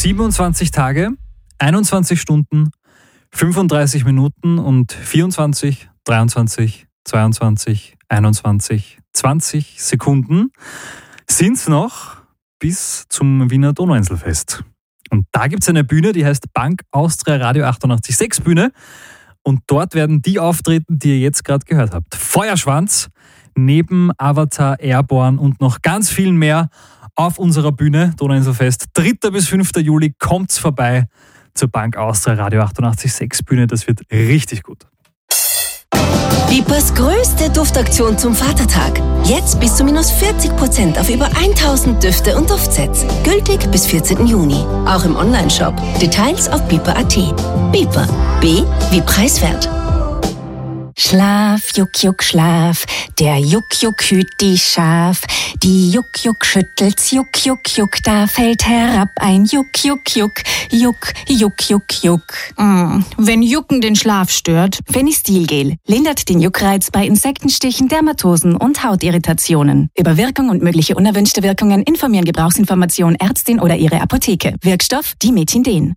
27 Tage, 21 Stunden, 35 Minuten und 24, 23, 22, 21, 20 Sekunden sind's noch bis zum Wiener Donauinselfest. Und da gibt's eine Bühne, die heißt Bank Austria Radio 88.6 Bühne. Und dort werden die auftreten, die ihr jetzt gerade gehört habt. Feuerschwanz, neben Avatar, Airborne und noch ganz viel mehr auf unserer Bühne Donauinselfest. 3. bis 5. Juli kommt's vorbei zur Bank Austria Radio 88.6 Bühne. Das wird richtig gut. Bipers größte Duftaktion zum Vatertag. Jetzt bis zu -40% auf über 1000 Düfte und Duftsets. Gültig bis 14. Juni. Auch im Onlineshop. Details auf biper.at. Biper. B wie preiswert. Schlaf, Juck, Juck, Schlaf, der Juck, Juck hüt die Schaf. Die Juck, Juck schüttelt's, Juck, Juck, Juck, da fällt herab ein Juck, Juck, Juck, Juck, Juck, Juck, Juck. Wenn Jucken den Schlaf stört. Fenistilgel lindert den Juckreiz bei Insektenstichen, Dermatosen und Hautirritationen. Über Wirkung und mögliche unerwünschte Wirkungen informieren Gebrauchsinformation Ärztin oder ihre Apotheke. Wirkstoff Dimethinden.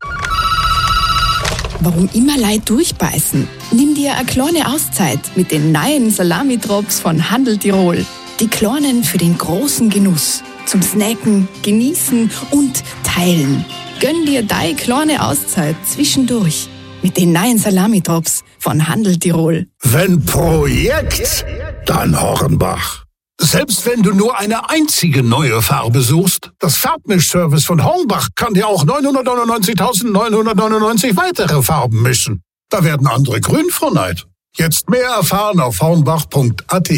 Warum immer Leid durchbeißen? Nimm dir eine kleine Auszeit mit den neuen Salami-Drops von Handel Tirol. Die kleinen für den großen Genuss. Zum Snacken, Genießen und Teilen. Gönn dir deine kleine Auszeit zwischendurch mit den neuen Salami-Drops von Handel Tirol. Wenn Projekt, dann Hornbach. Selbst wenn du nur eine einzige neue Farbe suchst, das Farbmischservice von Hornbach kann dir auch 999.999 weitere Farben mischen. Da werden andere grün vor Neid. Jetzt mehr erfahren auf hornbach.at.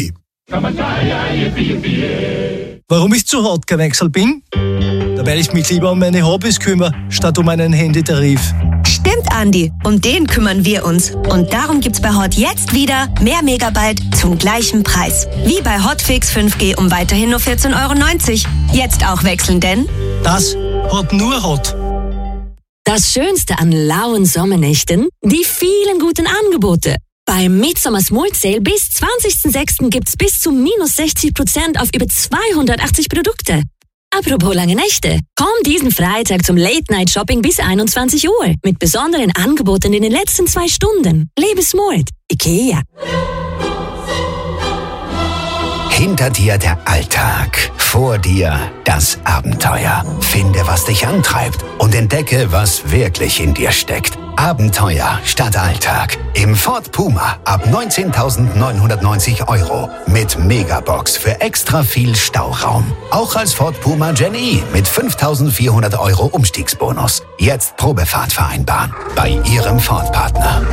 Warum ich zu hart kein Wechsel bin? Da werde ich mich lieber um meine Hobbys kümmern, statt um einen Handytarif. Stimmt, Andi. Um den kümmern wir uns. Und darum gibt's bei Hot jetzt wieder mehr Megabyte zum gleichen Preis. Wie bei Hotfix 5G um weiterhin nur 14,90 €. Jetzt auch wechseln, denn Das hat nur Hot. Das Schönste an lauen Sommernächten? Die vielen guten Angebote. Beim Midsummer Small Sale bis 20.06. gibt's bis zu -60% auf über 280 Produkte. Apropos lange Nächte. Komm diesen Freitag zum Late-Night-Shopping bis 21 Uhr mit besonderen Angeboten in den letzten 2 Stunden. Lebe smart. IKEA. Hinter dir der Alltag, vor dir das Abenteuer. Finde, was dich antreibt und entdecke, was wirklich in dir steckt. Abenteuer statt Alltag. Im Ford Puma ab 19.990 € mit Megabox für extra viel Stauraum. Auch als Ford Puma Gen E mit 5.400 € Umstiegsbonus. Jetzt Probefahrt vereinbaren bei Ihrem Ford-Partner.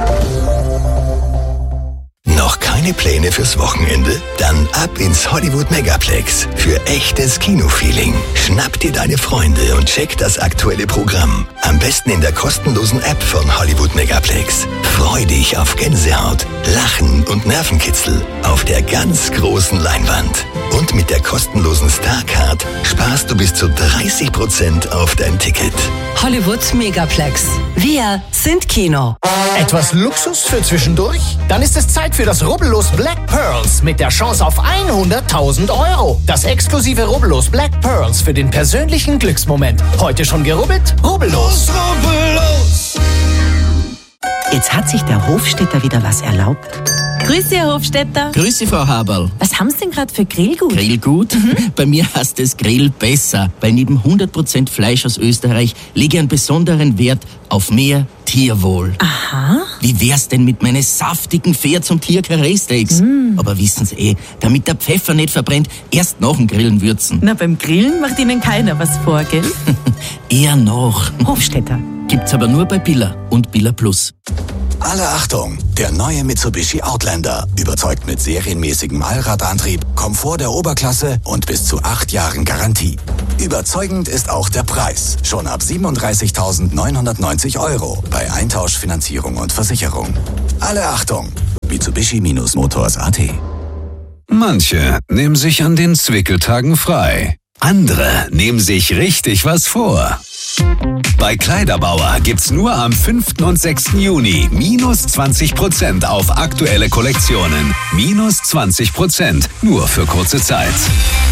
Noch keine Pläne fürs Wochenende? Dann ab ins Hollywood Megaplex für echtes Kinofeeling. Schnapp dir deine Freunde und check das aktuelle Programm. Am besten in der kostenlosen App von Hollywood Megaplex. Freu dich auf Gänsehaut, Lachen und Nervenkitzel auf der ganz großen Leinwand. Und mit der kostenlosen Starcard sparst du bis zu 30% auf dein Ticket. Hollywood Megaplex. Wir sind Kino. Etwas Luxus für zwischendurch? Dann ist es Zeit für das Rubbellos Black Pearls mit der Chance auf 100.000 €. Das exklusive Rubbellos Black Pearls für den persönlichen Glücksmoment. Heute schon gerubbelt? Rubbellos. Rubbellos! Jetzt hat sich der Hofstädter wieder was erlaubt. Grüße, Herr Hofstädter. Grüße, Frau Haberl. Was haben Sie denn gerade für Grillgut? Grillgut? Bei mir heißt es Grill besser, weil neben 100% Fleisch aus Österreich lege ich einen besonderen Wert auf mehr Tierwohl. Aha. Wie wär's denn mit meinen saftigen Pferds- und Tier-Karree-Steaks? Aber wissen Sie damit der Pfeffer nicht verbrennt, erst nach dem Grillen würzen. Na, beim Grillen macht Ihnen keiner was vor, gell? Eher noch. Hofstädter. Gibt's aber nur bei Billa und Billa Plus. Alle Achtung! Der neue Mitsubishi Outlander überzeugt mit serienmäßigem Allradantrieb, Komfort der Oberklasse und bis zu 8 Jahren Garantie. Überzeugend ist auch der Preis. Schon ab 37.990 € bei Eintausch, Finanzierung und Versicherung. Alle Achtung! Mitsubishi-Motors.at. Manche nehmen sich an den Zwickeltagen frei. Andere nehmen sich richtig was vor. Bei Kleiderbauer gibt's nur am 5. und 6. Juni -20% auf aktuelle Kollektionen. -20%, nur für kurze Zeit.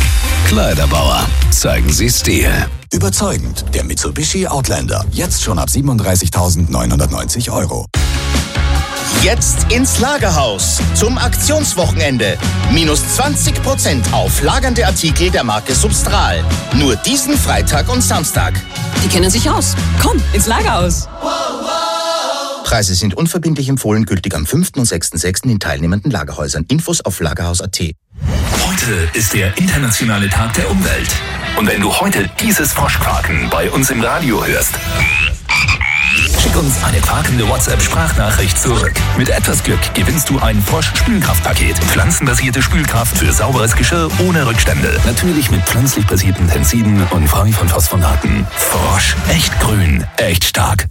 Kleiderbauer. Zeigen Sie Stil. Überzeugend, der Mitsubishi Outlander. Jetzt schon ab 37.990 €. Jetzt ins Lagerhaus zum Aktionswochenende. Minus 20% auf lagernde Artikel der Marke Substral. Nur diesen Freitag und Samstag. Die kennen sich aus. Komm, ins Lagerhaus. Preise sind unverbindlich empfohlen, gültig am 5. und 6.6. in teilnehmenden Lagerhäusern. Infos auf lagerhaus.at. Heute ist der internationale Tag der Umwelt. Und wenn du heute dieses Froschquaken bei uns im Radio hörst, schick uns eine quakende WhatsApp-Sprachnachricht zurück. Mit etwas Glück gewinnst du ein Frosch-Spülkraftpaket. Pflanzenbasierte Spülkraft für sauberes Geschirr ohne Rückstände. Natürlich mit pflanzlich basierten Tensiden und frei von Phosphonaten. Frosch, echt grün, echt stark.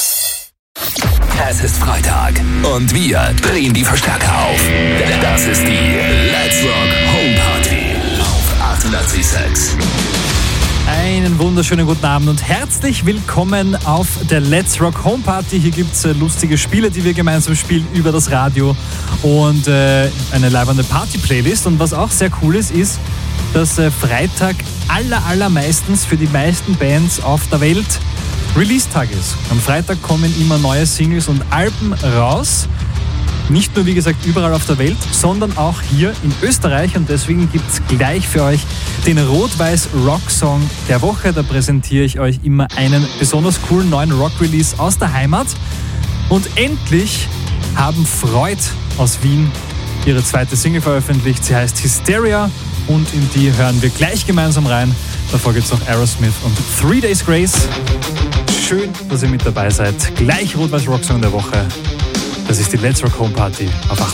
Es ist Freitag und wir drehen die Verstärker auf. Das ist die Let's Rock Home Party auf 88.6. Einen wunderschönen guten Abend und herzlich willkommen auf der Let's Rock Home Party. Hier gibt es lustige Spiele, die wir gemeinsam spielen über das Radio und eine leibende Party-Playlist. Und was auch sehr cool ist, dass Freitag allermeistens für die meisten Bands auf der Welt Release-Tag ist. Am Freitag kommen immer neue Singles und Alben raus. Nicht nur, wie gesagt, überall auf der Welt, sondern auch hier in Österreich. Und deswegen gibt es gleich für euch den Rot-Weiß-Rock-Song der Woche. Da präsentiere ich euch immer einen besonders coolen neuen Rock-Release aus der Heimat. Und endlich haben Freud aus Wien ihre zweite Single veröffentlicht. Sie heißt Hysteria und in die hören wir gleich gemeinsam rein. Davor gibt es noch Aerosmith und 3 Days Grace. Schön, dass ihr mit dabei seid. Gleich Rot-Weiß-Rock-Song der Woche. Das ist die Let's Rock Home Party auf 8.